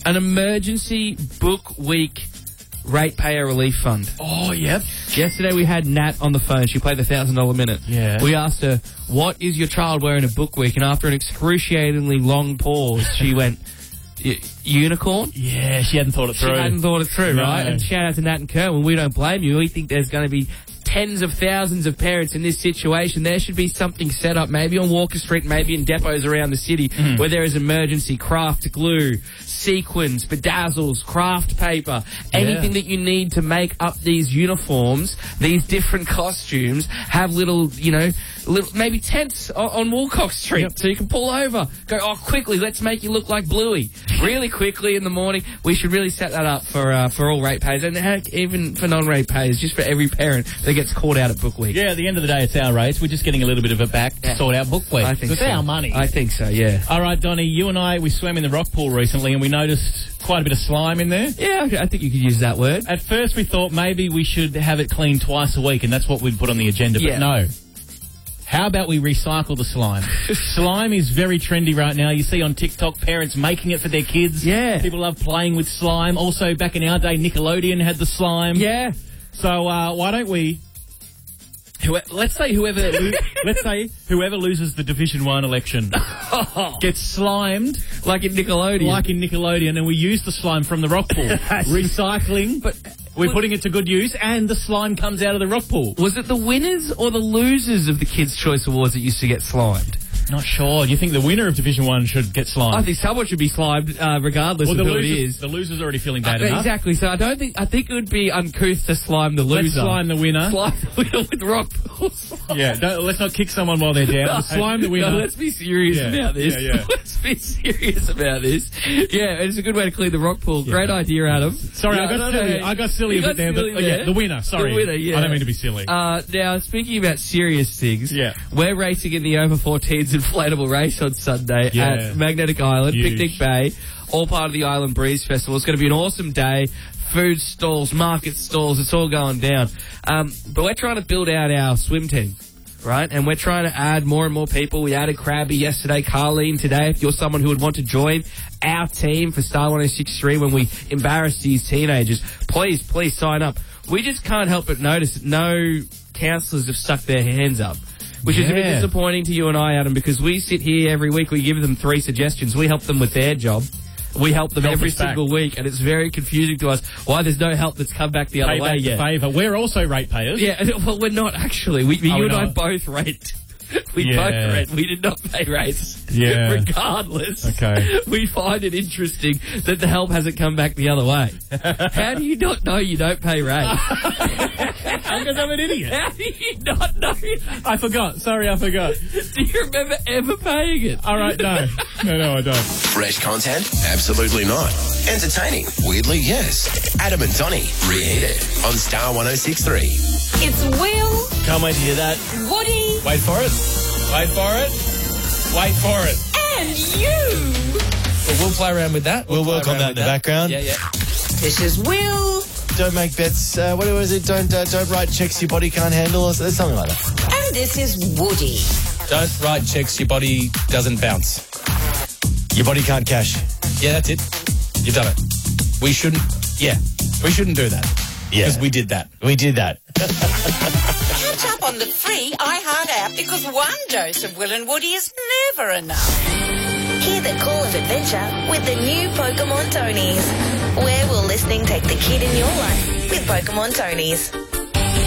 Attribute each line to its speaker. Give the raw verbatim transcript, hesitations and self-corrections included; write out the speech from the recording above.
Speaker 1: an emergency book week ratepayer relief fund.
Speaker 2: Oh, yep.
Speaker 1: Yesterday we had Nat on the phone. She played the one thousand dollars minute.
Speaker 2: Yeah.
Speaker 1: We asked her, what is your child wearing a book week? And after an excruciatingly long pause, she went, unicorn?
Speaker 2: Yeah, she hadn't thought it through.
Speaker 1: She hadn't thought it through,
Speaker 2: No.
Speaker 1: right? And shout out to Nat and Kerwin. We don't blame you. We think there's going to be tens of thousands of parents in this situation. There should be something set up, maybe on Walker Street, maybe in depots around the city,
Speaker 2: Mm.
Speaker 1: where there is emergency craft glue, sequins, bedazzles, craft paper, anything that you need to make up these uniforms, these different costumes, have little, you know, little, maybe tents on, on Woolcock Street,
Speaker 2: Yep.
Speaker 1: so you can pull over, go, oh, quickly, let's make you look like Bluey. Really quickly in the morning. We should really set that up for uh, for all ratepayers, and heck, even for non-ratepayers, just for every parent that gets caught out at Book Week.
Speaker 2: Yeah, at the end of the day, it's our rates. We're just getting a little bit of it back to
Speaker 1: Yeah.
Speaker 2: sort out book week.
Speaker 1: I think
Speaker 2: it's
Speaker 1: so.
Speaker 2: our money.
Speaker 1: I think so, yeah.
Speaker 2: All right, Donnie, you and I, we swam in the rock pool recently and we noticed quite a bit of slime in there.
Speaker 1: Yeah, okay, I think you could use that word.
Speaker 2: At first we thought maybe we should have it cleaned twice a week and that's what we'd put on the agenda, but
Speaker 1: Yeah.
Speaker 2: no. How about we recycle the slime? Slime is very trendy right now. You see on TikTok parents making it for their kids.
Speaker 1: Yeah.
Speaker 2: People love playing with slime. Also, back in our day, Nickelodeon had the slime.
Speaker 1: Yeah.
Speaker 2: So uh, why don't we... Who, let's say whoever lo- let's say whoever loses the Division One election gets slimed
Speaker 1: Like in Nickelodeon.
Speaker 2: like in Nickelodeon, and we use the slime from the rock pool, recycling.
Speaker 1: But
Speaker 2: we're putting it to good use, and the slime comes out of the rock pool.
Speaker 1: was it the winners or the losers of the Kids' Choice Awards that used to get slimed?
Speaker 2: Not sure. Do you think the winner of Division One should get slimed?
Speaker 1: I think someone should be slimed, uh, regardless
Speaker 2: well,
Speaker 1: of
Speaker 2: the
Speaker 1: who
Speaker 2: losers,
Speaker 1: it is.
Speaker 2: the loser's already feeling bad
Speaker 1: Uh,
Speaker 2: enough.
Speaker 1: exactly. So I don't think I think it would be uncouth to slime the loser.
Speaker 2: Let's slime the winner.
Speaker 1: Slime the winner with rock pools.
Speaker 2: Yeah, don't, let's not kick someone while they're down.
Speaker 1: No,
Speaker 2: Just slime the winner.
Speaker 1: No, let's be serious
Speaker 2: Yeah,
Speaker 1: about this.
Speaker 2: yeah, yeah.
Speaker 1: Let's be serious about this. Yeah, it's a good way to clean the rock pool.
Speaker 2: Yeah.
Speaker 1: Great idea, Adam.
Speaker 2: Sorry,
Speaker 1: Yeah,
Speaker 2: I got
Speaker 1: no,
Speaker 2: silly.
Speaker 1: no,
Speaker 2: I got silly
Speaker 1: you
Speaker 2: a bit
Speaker 1: got
Speaker 2: there, but
Speaker 1: silly
Speaker 2: oh, yeah,
Speaker 1: there.
Speaker 2: the winner. Sorry,
Speaker 1: The winner, yeah.
Speaker 2: I don't mean to be silly.
Speaker 1: Uh, now, speaking about serious things,
Speaker 2: Yeah.
Speaker 1: we're racing in the over fourteens inflatable race on Sunday
Speaker 2: Yeah.
Speaker 1: at Magnetic Island,
Speaker 2: Huge.
Speaker 1: Picnic Bay, all part of the Island Breeze Festival. It's going to be an awesome day. Food stalls, market stalls, it's all going down. Um, but we're trying to build out our swim team. Right, and we're trying to add more and more people. We added Krabby yesterday, Carleen today. If you're someone who would want to join our team for Star one oh six point three when we embarrass these teenagers, please, please sign up. We just can't help but notice that no counsellors have stuck their hands up, which is a bit
Speaker 2: Yeah.
Speaker 1: disappointing to you and I, Adam, because we sit here every week, we give them three suggestions. We help them with their job. We help them
Speaker 2: Help
Speaker 1: every
Speaker 2: us back.
Speaker 1: single week, and it's very confusing to us why there's no help that's come back the other
Speaker 2: Pay
Speaker 1: way
Speaker 2: back the
Speaker 1: yet.
Speaker 2: favour. We're also ratepayers.
Speaker 1: Yeah, well, we're not actually. We,
Speaker 2: Are
Speaker 1: you
Speaker 2: we
Speaker 1: and I
Speaker 2: not?
Speaker 1: both rent. We
Speaker 2: Yeah.
Speaker 1: both rent. We did not pay rates.
Speaker 2: Yeah.
Speaker 1: Regardless.
Speaker 2: Okay.
Speaker 1: We find it interesting that the help hasn't come back the other way. How do you not know you don't pay rates?
Speaker 2: Because I'm an idiot.
Speaker 1: How do you not know?
Speaker 2: I forgot. Sorry, I forgot.
Speaker 1: Do you remember ever paying it?
Speaker 2: All right, no. No, no, I don't.
Speaker 3: Fresh content? Absolutely not. Entertaining? Weirdly, yes. Adam and Donnie, Reheated on Star one oh six point three.
Speaker 4: It's Will,
Speaker 2: Can't wait to hear that.
Speaker 4: Woody,
Speaker 2: Wait for it. Wait for it. Wait for it.
Speaker 4: and you.
Speaker 1: Well, we'll play around with that.
Speaker 5: We'll
Speaker 1: play
Speaker 5: work on
Speaker 1: around
Speaker 5: that
Speaker 1: with
Speaker 5: in the background.
Speaker 1: Yeah, yeah.
Speaker 4: This is Will,
Speaker 5: Don't make bets. Uh, what was it? Don't uh, don't write checks your body can't handle or something like that.
Speaker 4: and this is Woody.
Speaker 6: Don't write checks your body doesn't bounce.
Speaker 5: Your body can't cash.
Speaker 6: Yeah, that's it. You've done it. We shouldn't, yeah, we shouldn't do that.
Speaker 5: Yeah.
Speaker 6: Because we did that.
Speaker 5: We did that.
Speaker 4: Catch up on the free iHeart app because one dose of Will and Woody is never enough.
Speaker 7: Hear the call of adventure with the new Pokemon Tonys. Where will listening take the kid in your life with Pokemon Tonys?